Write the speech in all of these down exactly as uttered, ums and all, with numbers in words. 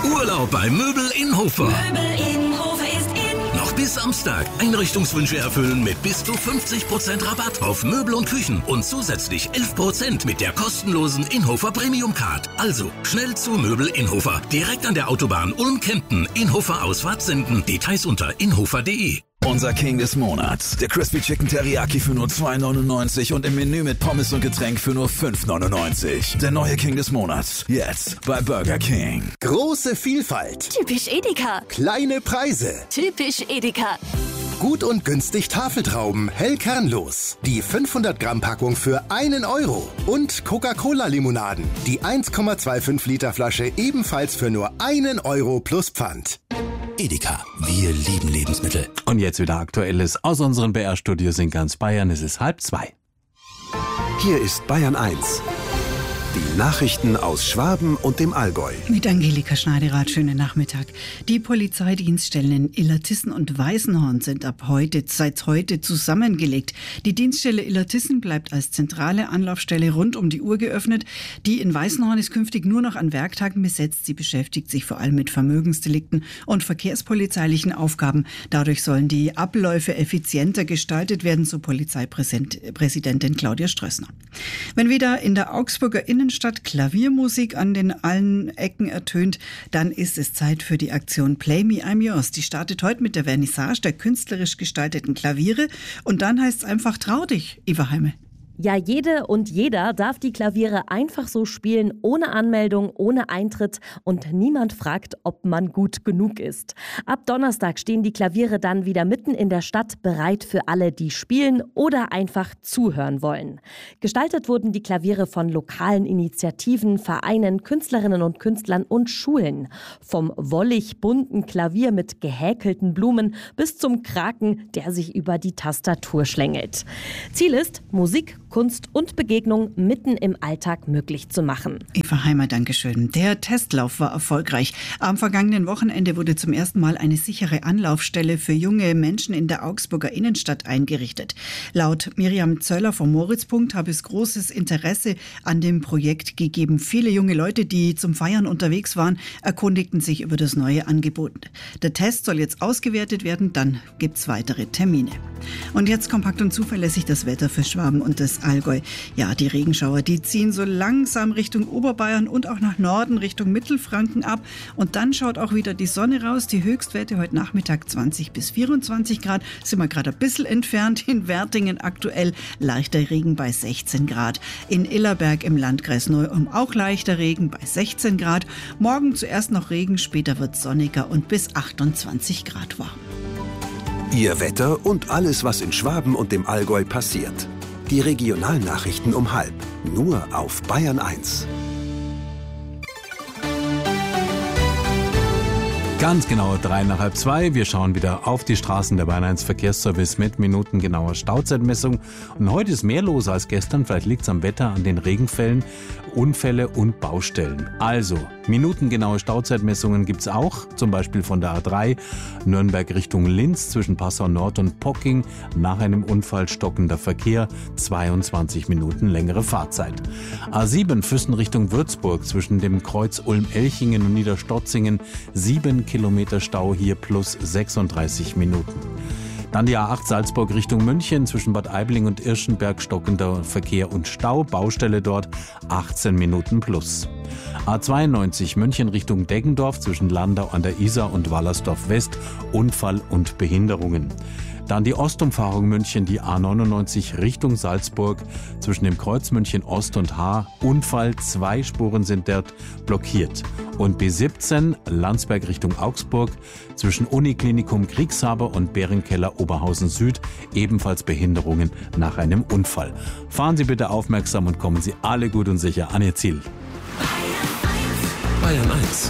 Urlaub bei Möbel in Hofer. Möbel in Hofer ist in. Noch bis Samstag. Einrichtungswünsche erfüllen mit bis zu fünfzig Prozent Rabatt auf Möbel und Küchen und zusätzlich elf Prozent mit der kostenlosen Inhofer Premium Card. Also schnell zu Möbel in Hofer. Direkt an der Autobahn Ulm-Kempten. Inhofer Ausfahrt senden. Details unter inhofer punkt de. Unser King des Monats. Der Crispy Chicken Teriyaki für nur zwei neunundneunzig und im Menü mit Pommes und Getränk für nur fünf neunundneunzig. Der neue King des Monats. Jetzt bei Burger King. Große Vielfalt. Typisch Edeka. Kleine Preise. Typisch Edeka. Gut und günstig Tafeltrauben, hell kernlos. Die fünfhundert Gramm Packung für einen Euro. Und Coca-Cola-Limonaden. Die eins Komma fünfundzwanzig Liter Flasche ebenfalls für nur einen Euro plus Pfand. Edeka. Wir lieben Lebensmittel. Und jetzt wieder Aktuelles aus unseren B R-Studios in ganz Bayern. Es ist halb zwei. Hier ist Bayern eins. Die Nachrichten aus Schwaben und dem Allgäu. Mit Angelika Schneiderath, schönen Nachmittag. Die Polizeidienststellen in Illertissen und Weißenhorn sind ab heute, seit heute zusammengelegt. Die Dienststelle Illertissen bleibt als zentrale Anlaufstelle rund um die Uhr geöffnet. Die in Weißenhorn ist künftig nur noch an Werktagen besetzt. Sie beschäftigt sich vor allem mit Vermögensdelikten und verkehrspolizeilichen Aufgaben. Dadurch sollen die Abläufe effizienter gestaltet werden, so Polizeipräsidentin Claudia Strössner. Wenn wieder in der Augsburger Innenstadt Statt Klaviermusik an den allen Ecken ertönt, dann ist es Zeit für die Aktion Play Me, I'm Yours. Die startet heute mit der Vernissage der künstlerisch gestalteten Klaviere und dann heißt es einfach trau dich, Eva Heime. Ja, jede und jeder darf die Klaviere einfach so spielen, ohne Anmeldung, ohne Eintritt und niemand fragt, ob man gut genug ist. Ab Donnerstag stehen die Klaviere dann wieder mitten in der Stadt bereit für alle, die spielen oder einfach zuhören wollen. Gestaltet wurden die Klaviere von lokalen Initiativen, Vereinen, Künstlerinnen und Künstlern und Schulen. Vom wollig bunten Klavier mit gehäkelten Blumen bis zum Kraken, der sich über die Tastatur schlängelt. Ziel ist, Musik, Kunst und Begegnung mitten im Alltag möglich zu machen. Eva Heimer, Dankeschön. Der Testlauf war erfolgreich. Am vergangenen Wochenende wurde zum ersten Mal eine sichere Anlaufstelle für junge Menschen in der Augsburger Innenstadt eingerichtet. Laut Miriam Zöller vom Moritzpunkt habe es großes Interesse an dem Projekt gegeben. Viele junge Leute, die zum Feiern unterwegs waren, erkundigten sich über das neue Angebot. Der Test soll jetzt ausgewertet werden, dann gibt es weitere Termine. Und jetzt kompakt und zuverlässig das Wetter für Schwaben und das Allgäu. Ja, die Regenschauer, die ziehen so langsam Richtung Oberbayern und auch nach Norden Richtung Mittelfranken ab. Und dann schaut auch wieder die Sonne raus. Die Höchstwerte heute Nachmittag zwanzig bis vierundzwanzig Grad. Sind wir gerade ein bisschen entfernt. In Wertingen aktuell leichter Regen bei sechzehn Grad. In Illerberg im Landkreis Neu-Ulm auch leichter Regen bei sechzehn Grad. Morgen zuerst noch Regen, später wird es sonniger und bis achtundzwanzig Grad warm. Ihr Wetter und alles, was in Schwaben und dem Allgäu passiert. Die Regionalnachrichten um halb. Nur auf Bayern eins. Ganz genau drei nach halb zwei. Wir schauen wieder auf die Straßen der Bayern eins Verkehrsservice mit minutengenauer Stauzeitmessung. Und heute ist mehr los als gestern. Vielleicht liegt es am Wetter, an den Regenfällen, Unfälle und Baustellen. Also, minutengenaue Stauzeitmessungen gibt es auch. Zum Beispiel von der A drei Nürnberg Richtung Linz zwischen Passau Nord und Pocking. Nach einem Unfall stockender Verkehr. zweiundzwanzig Minuten längere Fahrzeit. A sieben Füssen Richtung Würzburg zwischen dem Kreuz Ulm-Elchingen und Niederstotzingen. sieben Kilometer Stau hier plus sechsunddreißig Minuten. Dann die A acht Salzburg Richtung München zwischen Bad Aibling und Irschenberg stockender Verkehr und Stau. Baustelle dort achtzehn Minuten plus. A zweiundneunzig München Richtung Deggendorf zwischen Landau an der Isar und Wallersdorf West. Unfall und Behinderungen. Dann die Ostumfahrung München, die A neunundneunzig Richtung Salzburg zwischen dem Kreuz München Ost und Haar. Unfall, zwei Spuren sind dort blockiert. Und B siebzehn Landsberg Richtung Augsburg zwischen Uniklinikum Kriegshaber und Behringkeller Oberhausen Süd. Ebenfalls Behinderungen nach einem Unfall. Fahren Sie bitte aufmerksam und kommen Sie alle gut und sicher an Ihr Ziel. Bayern eins.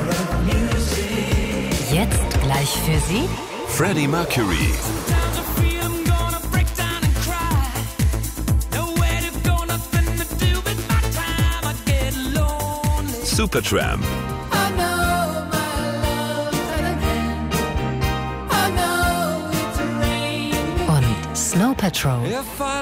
Jetzt gleich für Sie Freddie Mercury. Supertramp. Und Snow Patrol.